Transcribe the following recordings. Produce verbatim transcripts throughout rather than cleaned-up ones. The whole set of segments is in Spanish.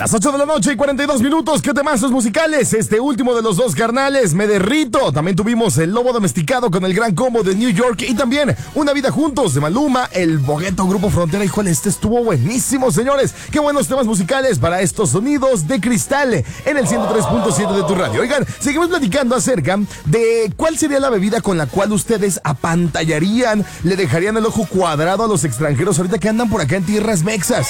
Las ocho de la noche y cuarenta y dos minutos. ¿Qué temazos musicales? Este último de los dos carnales, Me Derrito. También tuvimos El Lobo Domesticado con El Gran Combo de New York. Y también Una Vida Juntos de Maluma, El Bogueto, Grupo Frontera. Híjole, este estuvo buenísimo, señores. Qué buenos temas musicales para estos sonidos de cristal en el ciento tres punto siete de tu radio. Oigan, seguimos platicando acerca de cuál sería la bebida con la cual ustedes apantallarían, le dejarían el ojo cuadrado a los extranjeros ahorita que andan por acá en tierras mexas.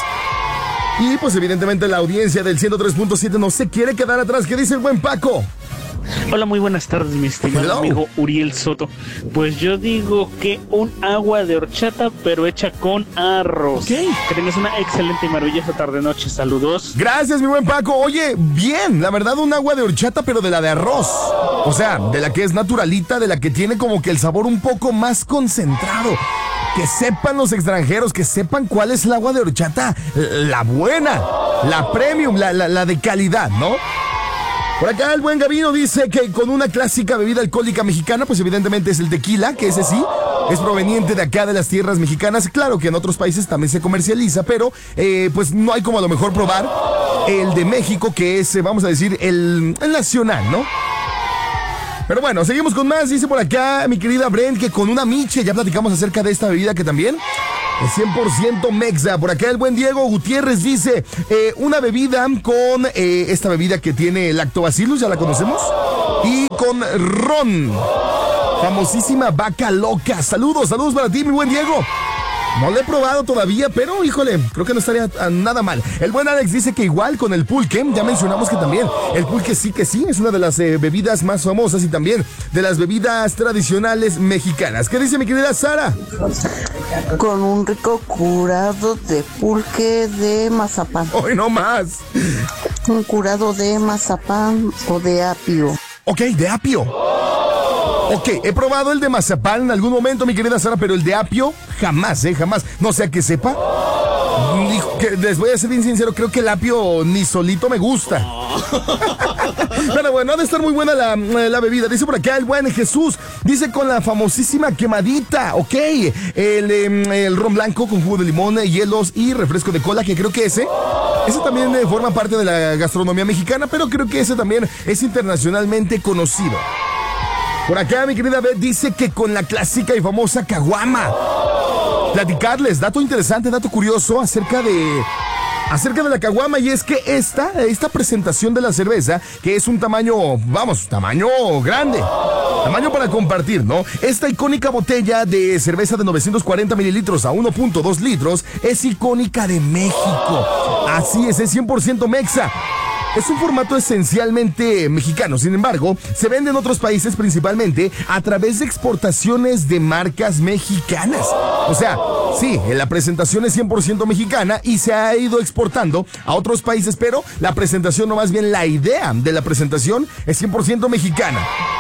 Y pues evidentemente la audiencia del ciento tres punto siete no se quiere quedar atrás. ¿Qué dice el buen Paco? Hola, muy buenas tardes, mi estimado Hello. amigo Uriel Soto. Pues yo digo que un agua de horchata, pero hecha con arroz. Okay. Que tengas una excelente y maravillosa tarde-noche. Saludos. Gracias, mi buen Paco. Oye, bien, la verdad, un agua de horchata, pero de la de arroz. O sea, de la que es naturalita, de la que tiene como que el sabor un poco más concentrado. Que sepan los extranjeros, que sepan cuál es el agua de horchata, la buena, la premium, la, la, la de calidad, ¿no? Por acá el buen Gavino dice que con una clásica bebida alcohólica mexicana, pues evidentemente es el tequila, que ese sí, es proveniente de acá de las tierras mexicanas. Claro que en otros países también se comercializa, pero eh, pues no hay como a lo mejor probar el de México, que es, vamos a decir, el, el nacional, ¿no? Pero bueno, seguimos con más. Dice por acá mi querida Brent que con una miche, ya platicamos acerca de esta bebida que también es cien por ciento mexa. Por acá el buen Diego Gutiérrez dice eh, una bebida con eh, esta bebida que tiene lactobacillus, ya la conocemos, y con ron, famosísima Vaca Loca. Saludos, saludos para ti, mi buen Diego. No lo he probado todavía, pero híjole, creo que no estaría nada mal. El buen Alex dice que igual con el pulque, ya mencionamos que también el pulque sí que sí, es una de las eh, bebidas más famosas y también de las bebidas tradicionales mexicanas. ¿Qué dice mi querida Sara? Con un rico curado de pulque de mazapán. ¡Hoy no más! Un curado de mazapán o de apio. Ok, de apio. Ok, he probado el de mazapán en algún momento, mi querida Sara, pero el de apio, jamás, eh, jamás. No sé a qué sepa. Les voy a ser bien sincero, creo que el apio ni solito me gusta. Pero bueno, ha de estar muy buena la, la bebida. Dice por acá el buen Jesús, dice con la famosísima quemadita, ok. El, el ron blanco con jugo de limón, hielos y refresco de cola, que creo que ese... Ese también eh, forma parte de la gastronomía mexicana, pero creo que ese también es internacionalmente conocido. Por acá mi querida Beth dice que con la clásica y famosa caguama. Platicarles, dato interesante, dato curioso acerca de... Acerca de la caguama, y es que esta, esta presentación de la cerveza, que es un tamaño, vamos, tamaño grande, tamaño para compartir, ¿no? Esta icónica botella de cerveza de novecientos cuarenta mililitros a uno punto dos litros es icónica de México. Así es, es cien por ciento mexa. Es un formato esencialmente mexicano, sin embargo, se vende en otros países principalmente a través de exportaciones de marcas mexicanas. O sea, sí, la presentación es cien por ciento mexicana y se ha ido exportando a otros países, pero la presentación, no, más bien la idea de la presentación es cien por ciento mexicana.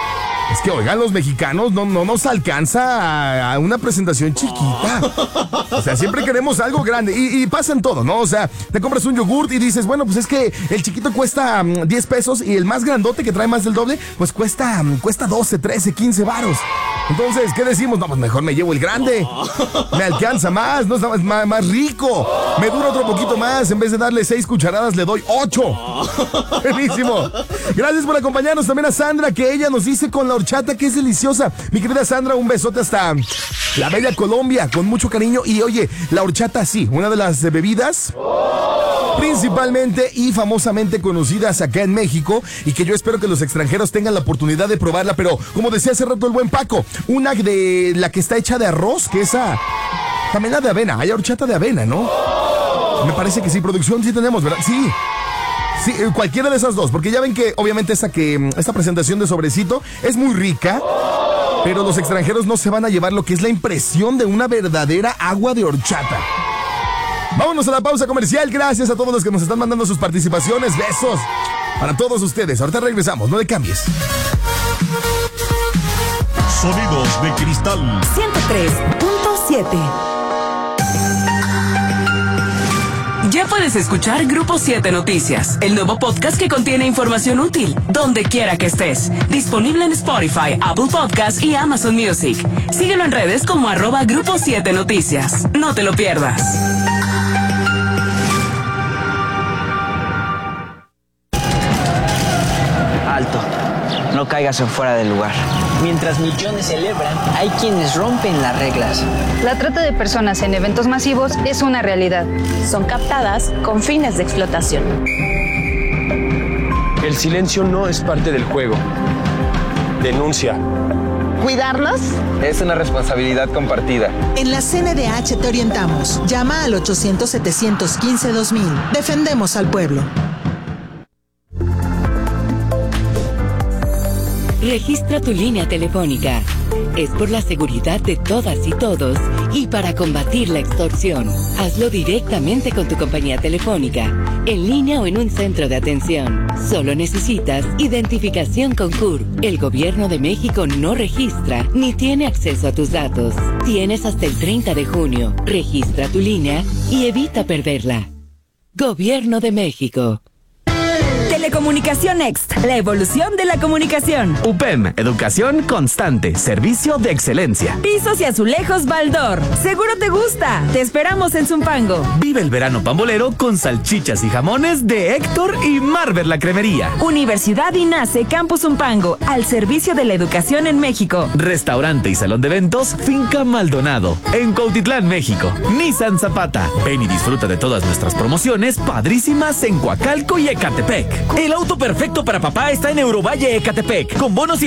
Es que, oigan, los mexicanos no, no nos alcanza a, a una presentación chiquita. O sea, siempre queremos algo grande. Y, y pasa en todo, ¿no? O sea, te compras un yogurt y dices, bueno, pues es que el chiquito cuesta um, diez pesos y el más grandote que trae más del doble, pues cuesta, um, cuesta doce, trece, quince varos. Entonces, ¿qué decimos? No, pues mejor me llevo el grande. Me alcanza más, no es más, más rico. Me dura otro poquito más. En vez de darle seis cucharadas, le doy ocho. Buenísimo. Gracias por acompañarnos también a Sandra, que ella nos dice con la horchata que es deliciosa. Mi querida Sandra, un besote hasta la bella Colombia, con mucho cariño. Y oye, la horchata sí, una de las bebidas principalmente y famosamente conocidas acá en México, y que yo espero que los extranjeros tengan la oportunidad de probarla. Pero como decía hace rato el buen Paco, una de la que está hecha de arroz, que esa también la de avena. Hay horchata de avena, ¿no? Me parece que sí, producción sí tenemos, ¿verdad? Sí. Sí, cualquiera de esas dos, porque ya ven que obviamente esta, que, esta presentación de sobrecito es muy rica, pero los extranjeros no se van a llevar lo que es la impresión de una verdadera agua de horchata. Vámonos a la pausa comercial. Gracias a todos los que nos están mandando sus participaciones. Besos para todos ustedes. Ahorita regresamos, no le cambies. Sonidos de cristal ciento tres punto siete. Ya puedes escuchar Grupo siete Noticias, el nuevo podcast que contiene información útil, donde quiera que estés. Disponible en Spotify, Apple Podcasts y Amazon Music. Síguelo en redes como arroba Grupo siete Noticias. No te lo pierdas. no caigas en fuera del lugar. Mientras millones celebran, hay quienes rompen las reglas. La trata de personas en eventos masivos es una realidad. Son captadas con fines de explotación. El silencio no es parte del juego. Denuncia. ¿Cuidarnos? Es una responsabilidad compartida. En la C N D H te orientamos. Llama al ochocientos, setecientos quince, dos mil. Defendemos al pueblo. Registra tu línea telefónica. Es por la seguridad de todas y todos y para combatir la extorsión. Hazlo directamente con tu compañía telefónica, en línea o en un centro de atención. Solo necesitas identificación con C U R. El Gobierno de México no registra ni tiene acceso a tus datos. Tienes hasta el treinta de junio. Registra tu línea y evita perderla. Gobierno de México. Telecomunicación Next, la evolución de la comunicación. U P E M, educación constante, servicio de excelencia. Pisos y azulejos Baldor, seguro te gusta. Te esperamos en Zumpango. Vive el verano pambolero con salchichas y jamones de Héctor y Marver la Cremería. Universidad INACE Campus Zumpango, al servicio de la educación en México. Restaurante y salón de eventos Finca Maldonado, en Cuautitlán, México. Nissan Zapata. Ven y disfruta de todas nuestras promociones padrísimas en Coacalco y Ecatepec. El auto perfecto para papá está en Eurovalle Ecatepec, con bonos y